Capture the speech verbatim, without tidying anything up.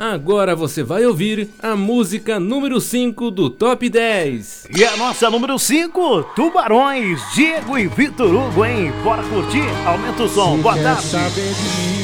Agora você vai ouvir a música número cinco do Top dez. E a nossa número cinco, Tubarões, Diego e Vitor Hugo, hein? Bora curtir? Aumenta o som, boa tarde.